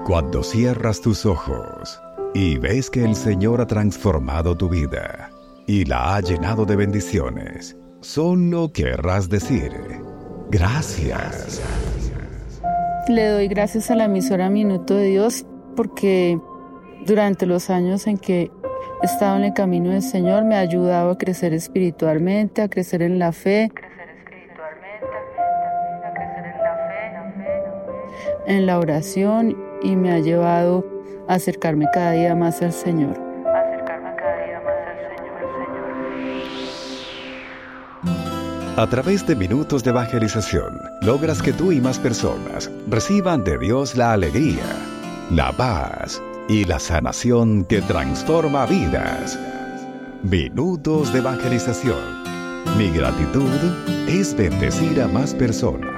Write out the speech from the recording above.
Cuando cierras tus ojos y ves que el Señor ha transformado tu vida y la ha llenado de bendiciones, solo querrás decir: gracias. Le doy gracias a la emisora Minuto de Dios porque durante los años en que he estado en el camino del Señor me ha ayudado a crecer espiritualmente, a crecer en la fe, en la oración, y me ha llevado a acercarme cada día más al Señor. A través de Minutos de Evangelización, logras que tú y más personas reciban de Dios la alegría, la paz y la sanación que transforma vidas. Minutos de Evangelización. Mi gratitud es bendecir a más personas.